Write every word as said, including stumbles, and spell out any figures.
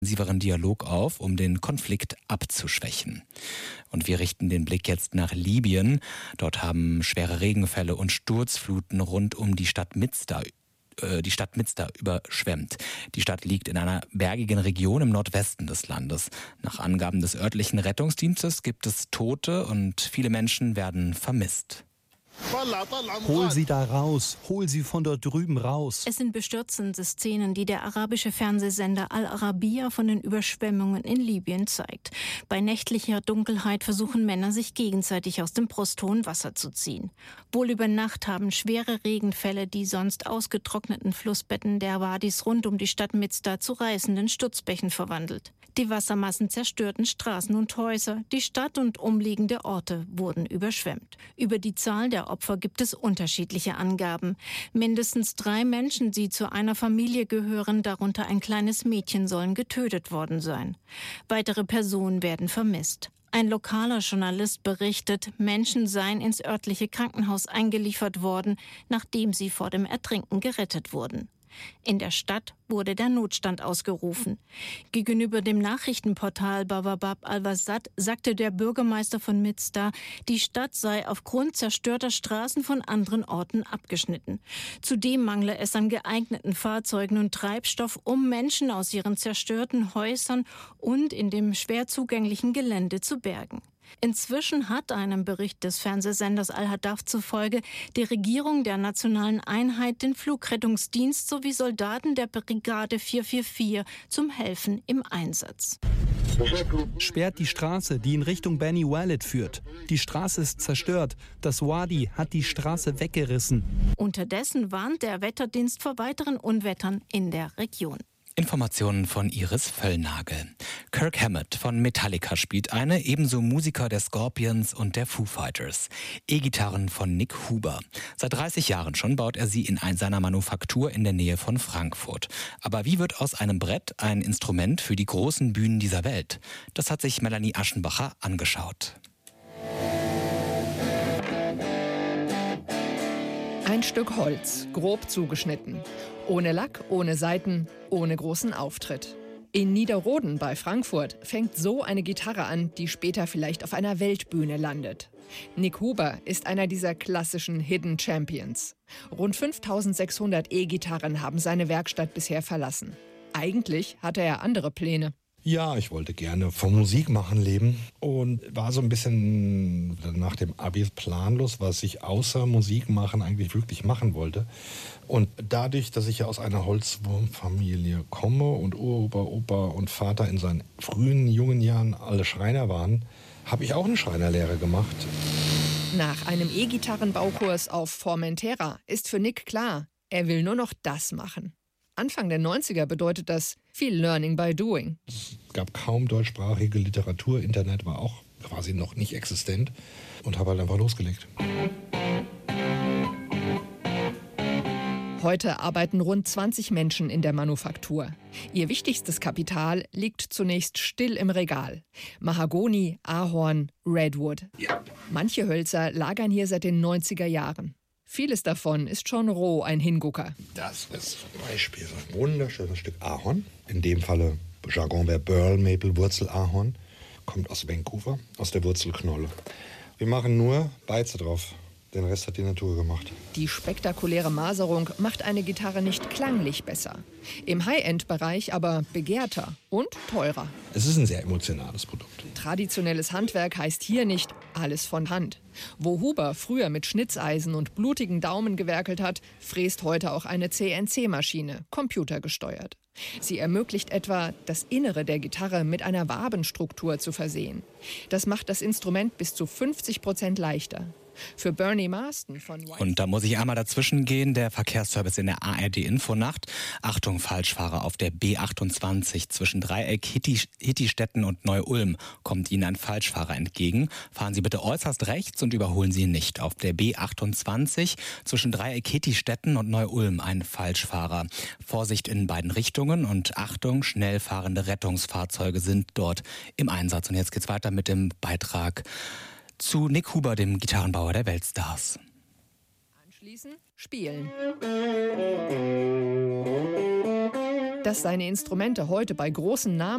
intensiveren Dialog auf, um den Konflikt abzuschwächen. Und wir richten den Blick jetzt nach Libyen. Dort haben schwere Regenfälle und Sturzfluten rund um die Stadt Mizda äh, die Stadt Mizda überschwemmt. Die Stadt liegt in einer bergigen Region im Nordwesten des Landes. Nach Angaben des örtlichen Rettungsdienstes gibt es Tote und viele Menschen werden vermisst. Hol sie da raus, hol sie von dort drüben raus. Es sind bestürzende Szenen, die der arabische Fernsehsender Al Arabiya von den Überschwemmungen in Libyen zeigt. Bei nächtlicher Dunkelheit versuchen Männer, sich gegenseitig aus dem brusthohen Wasser zu ziehen. Wohl über Nacht haben schwere Regenfälle die sonst ausgetrockneten Flussbetten der Wadis rund um die Stadt Mizda zu reißenden Stutzbächen verwandelt. Die Wassermassen zerstörten Straßen und Häuser. Die Stadt und umliegende Orte wurden überschwemmt. Über die Zahl der Opfer gibt es unterschiedliche Angaben. Mindestens drei Menschen, die zu einer Familie gehören, darunter ein kleines Mädchen, sollen getötet worden sein. Weitere Personen werden vermisst. Ein lokaler Journalist berichtet, Menschen seien ins örtliche Krankenhaus eingeliefert worden, nachdem sie vor dem Ertrinken gerettet wurden. In der Stadt wurde der Notstand ausgerufen. Gegenüber dem Nachrichtenportal Bababab al-Wasat sagte der Bürgermeister von Mizda, die Stadt sei aufgrund zerstörter Straßen von anderen Orten abgeschnitten. Zudem mangle es an geeigneten Fahrzeugen und Treibstoff, um Menschen aus ihren zerstörten Häusern und in dem schwer zugänglichen Gelände zu bergen. Inzwischen hat einem Bericht des Fernsehsenders Al-Hadaf zufolge die Regierung der Nationalen Einheit den Flugrettungsdienst sowie Soldaten der Brigade vier vier vier zum Helfen im Einsatz. Sperrt die Straße, die in Richtung Beni Walid führt. Die Straße ist zerstört. Das Wadi hat die Straße weggerissen. Unterdessen warnt der Wetterdienst vor weiteren Unwettern in der Region. Informationen von Iris Völlnagel. Kirk Hammett von Metallica spielt eine, ebenso Musiker der Scorpions und der Foo Fighters. E-Gitarren von Nick Huber. Seit dreißig Jahren schon baut er sie in seiner Manufaktur in der Nähe von Frankfurt. Aber wie wird aus einem Brett ein Instrument für die großen Bühnen dieser Welt? Das hat sich Melanie Aschenbacher angeschaut. Ein Stück Holz, grob zugeschnitten. Ohne Lack, ohne Saiten, ohne großen Auftritt. In Niederroden bei Frankfurt fängt so eine Gitarre an, die später vielleicht auf einer Weltbühne landet. Nick Huber ist einer dieser klassischen Hidden Champions. Rund fünftausendsechshundert E-Gitarren haben seine Werkstatt bisher verlassen. Eigentlich hatte er andere Pläne. Ja, ich wollte gerne vom Musikmachen leben und war so ein bisschen nach dem Abi planlos, was ich außer Musikmachen eigentlich wirklich machen wollte. Und dadurch, dass ich ja aus einer Holzwurmfamilie komme und Uropa, Opa und Vater in seinen frühen, jungen Jahren alle Schreiner waren, habe ich auch eine Schreinerlehre gemacht. Nach einem E-Gitarrenbaukurs auf Formentera ist für Nick klar, er will nur noch das machen. Anfang der neunziger bedeutet das viel Learning by Doing. Es gab kaum deutschsprachige Literatur, Internet war auch quasi noch nicht existent und habe halt einfach losgelegt. Heute arbeiten rund zwanzig Menschen in der Manufaktur. Ihr wichtigstes Kapital liegt zunächst still im Regal. Mahagoni, Ahorn, Redwood. Ja. Manche Hölzer lagern hier seit den neunziger Jahren. Vieles davon ist schon roh ein Hingucker. Das ist zum Beispiel so ein wunderschönes Stück Ahorn. In dem Falle Jargon wäre Burl Maple Wurzel-Ahorn. Kommt aus Vancouver, aus der Wurzelknolle. Wir machen nur Beize drauf. Den Rest hat die Natur gemacht. Die spektakuläre Maserung macht eine Gitarre nicht klanglich besser. Im High-End-Bereich aber begehrter und teurer. Es ist ein sehr emotionales Produkt. Traditionelles Handwerk heißt hier nicht alles von Hand. Wo Huber früher mit Schnitzeisen und blutigen Daumen gewerkelt hat, fräst heute auch eine C N C-Maschine, computergesteuert. Sie ermöglicht etwa, das Innere der Gitarre mit einer Wabenstruktur zu versehen. Das macht das Instrument bis zu fünfzig Prozent leichter. Für Bernie Marston von White Und da muss ich einmal dazwischen gehen, der Verkehrsservice in der A R D-Infonacht. Achtung, Falschfahrer auf der B achtundzwanzig zwischen Dreieck Hittistetten und Neu-Ulm kommt Ihnen ein Falschfahrer entgegen. Fahren Sie bitte äußerst rechts und überholen Sie ihn nicht. Auf der B achtundzwanzig zwischen Dreieck Hittistetten und Neu-Ulm ein Falschfahrer. Vorsicht in beiden Richtungen und Achtung, schnell fahrende Rettungsfahrzeuge sind dort im Einsatz. Und jetzt geht's weiter mit dem Beitrag zu Nick Huber, dem Gitarrenbauer der Weltstars. Anschließend spielen. Dass seine Instrumente heute bei großen Namen